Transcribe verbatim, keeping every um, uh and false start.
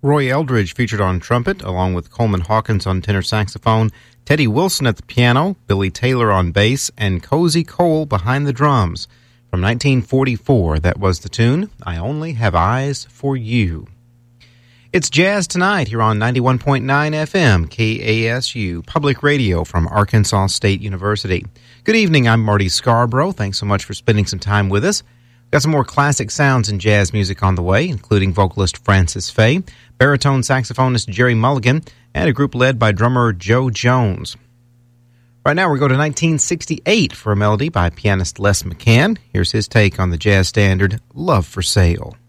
Roy Eldridge featured on trumpet, along with Coleman Hawkins on tenor saxophone, Teddy Wilson at the piano, Billy Taylor on bass, and Cozy Cole behind the drums. From nineteen forty-four, that was the tune, I Only Have Eyes for You. It's Jazz Tonight here on ninety-one point nine F M, K A S U, Public Radio from Arkansas State University. Good evening, I'm Marty Scarborough. Thanks so much for spending some time with us. Got some more classic sounds in jazz music on the way, including vocalist Francis Faye, baritone saxophonist Jerry Mulligan, and a group led by drummer Joe Jones. Right now we go to nineteen sixty-eight for a melody by pianist Les McCann. Here's his take on the jazz standard, Love for Sale.